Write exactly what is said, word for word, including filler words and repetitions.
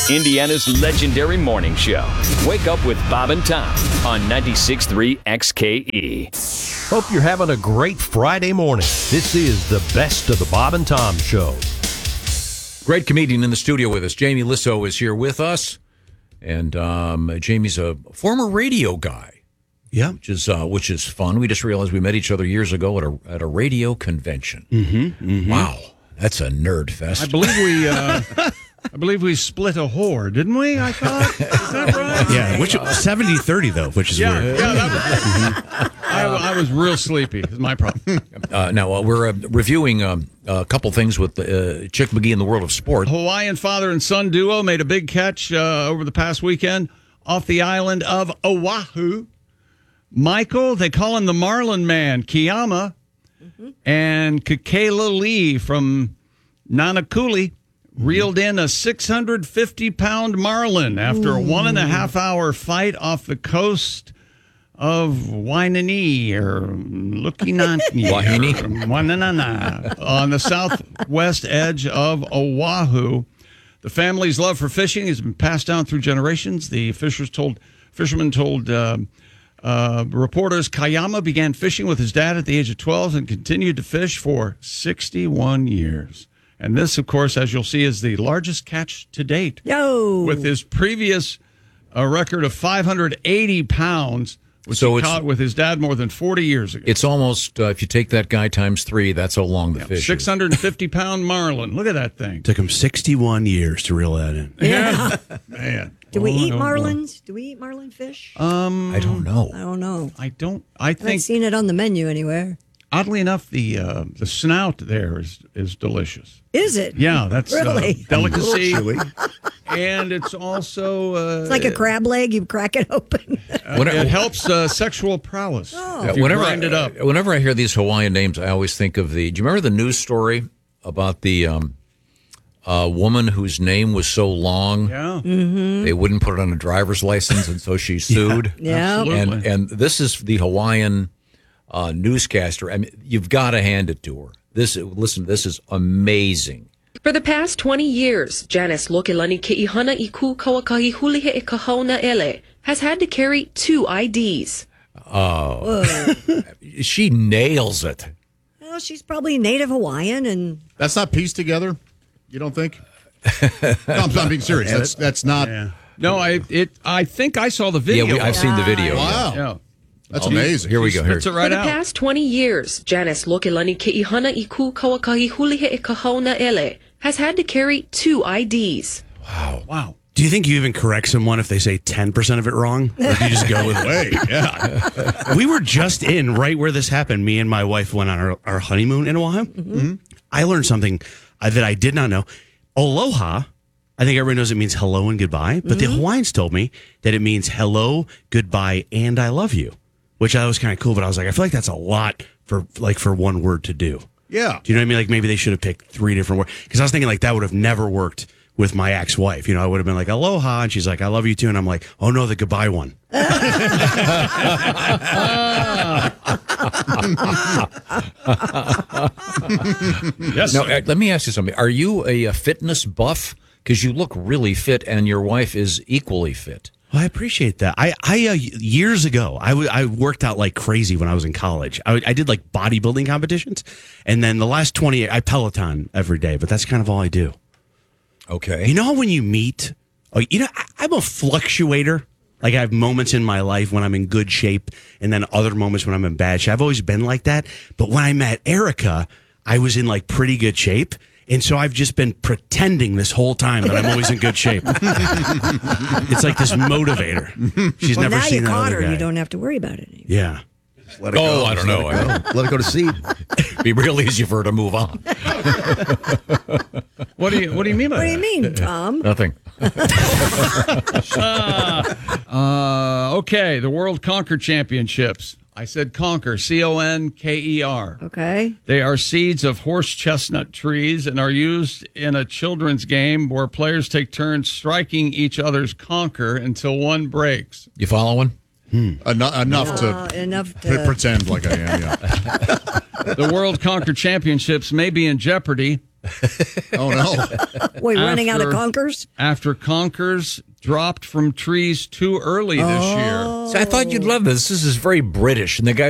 Indiana's legendary morning show. Wake up with Bob and Tom on ninety-six point three X K E. Hope you're having a great Friday morning. This is the best of the Bob and Tom Show. Great comedian in the studio with us. Jamie Lissow is here with us. And um, Jamie's a former radio guy. Yeah. Which is uh, which is fun. We just realized we met each other years ago at a at a radio convention. Mm-hmm, mm-hmm. Wow. That's a nerd fest. I believe we uh, I believe we split a whore, didn't we? I thought. Is that right? Yeah, which seventy thirty though, which is yeah, weird. Yeah, that was, I, I was real sleepy. Is my problem. Uh, now, uh, we're uh, reviewing um, a couple things with uh, Chick McGee in the world of sport. Hawaiian father and son duo made a big catch uh, over the past weekend off the island of Oahu. Michael, they call him the Marlin Man, Kiyama, mm-hmm. and Kekela Lee from Nanakuli reeled in a six hundred fifty pound marlin after a one and a half hour fight off the coast of Wainini or Lukinani on the southwest edge of Oahu. The family's love for fishing has been passed down through generations. The fishers told fishermen told uh, uh, reporters Kayama began fishing with his dad at the age of twelve and continued to fish for sixty-one years. And this, of course, as you'll see, is the largest catch to date. Yo! With his previous uh, record of five hundred eighty pounds, which So he it's- caught with his dad more than forty years ago. It's almost, uh, if you take that guy times three, that's how long the Yeah, fish is. six hundred fifty pound marlin. Look at that thing. Took him sixty-one years to reel that in. Yeah. Man. Do we Boy, eat oh, boy. marlins? Do we eat marlin fish? Um, I don't know. I don't know. I don't. I I haven't think, seen it on the menu anywhere. oddly enough, the uh, the snout there is, is delicious. Is it? Yeah, that's Really? uh, delicacy. And it's also... Uh, It's like a crab leg. You crack it open. uh, it helps uh, sexual prowess. Oh. If you whenever grind I, it up. Whenever I hear these Hawaiian names, I always think of the. Do you remember the news story about the um, uh, woman whose name was so long Yeah. Mm-hmm. they wouldn't put it on a driver's license, and so she sued? Yeah. Absolutely. And and this is the Hawaiian uh, newscaster. I mean, you've got to hand it to her. This listen, this is amazing. For the past twenty years, Janice Lokelani Ke'ihana Iku Kawakahi Hulihe e Kahauna Ele has had to carry two I Ds. Oh, she nails it. Well, she's probably Native Hawaiian, and That's not pieced together, you don't think? No, I'm, I'm being serious. That's that's not. Yeah. No, I it. I think I saw the video. Yeah, we, I've seen the video. Wow, Yeah. that's Oh, amazing. Here we go. Here. Spits it For right the out. past twenty years, Janice Lokelani Ke'ihana Iku Kawakahi Hulihe e Kahauna Ele has had to carry two I Ds. Wow. Do you think you even correct someone if they say ten percent of it wrong? Or do you just go with Way, yeah. We were just in right where this happened. Me and my wife went on our, our honeymoon in Oahu. Mm-hmm. I learned something uh, that I did not know. Aloha, I think everybody knows it means hello and goodbye, but the Hawaiians told me that it means hello, goodbye, and I love you, which I was kind of cool, but I was like, I feel like that's a lot for like for one word to do. Yeah. Do you know what I mean? Like maybe they should have picked three different words. Because I was thinking like that would have never worked with my ex-wife. You know, I would have been like, aloha, and she's like, I love you too. And I'm like, oh no, the goodbye one. Yes. Now, sir. uh, let me ask you something. Are you a, a fitness buff? Because you look really fit, and your wife is equally fit. Well, I appreciate that. I, I uh, years ago, I, w- I worked out like crazy when I was in college. I, I did like bodybuilding competitions, and then the last twenty, I Peloton every day. But that's kind of all I do. Okay. You know how when you meet, oh, you know, I, I'm a fluctuator. Like I have moments in my life when I'm in good shape, and then other moments when I'm in bad shape. I've always been like that. But when I met Erica, I was in like pretty good shape. And so I've just been pretending this whole time that I'm always in good shape. It's like this motivator. She's well, never now seen you that caught other her. guy. You don't have to worry about it anymore. Yeah. Let it Oh, go. I don't Just know. Let it, go. Let it go to seed. It'd be real easy for her to move on. What do you What do you mean by What do you that? mean, Tom? Nothing. Uh, okay, the World Conquer Championships. I said conquer, C O N K E R. Okay. They are seeds of horse chestnut trees and are used in a children's game where players take turns striking each other's conquer until one breaks. You following? Eno- enough Uh, to enough pre- to. pretend like I am. Yeah. The World Conquer Championships may be in jeopardy Oh, no. Wait, running out of After- conkers? After conkers dropped from trees too early this year. So I thought you'd love this. This is very British, and the guy